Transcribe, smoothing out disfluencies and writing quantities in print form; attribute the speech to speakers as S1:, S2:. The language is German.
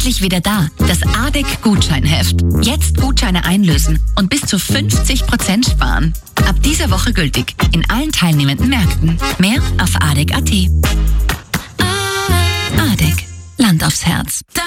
S1: endlich wieder da. Das ADEC-Gutscheinheft. Jetzt Gutscheine einlösen und bis zu 50% sparen. Ab dieser Woche gültig. In allen teilnehmenden Märkten. Mehr auf adec.at. ADEC. Land aufs Herz.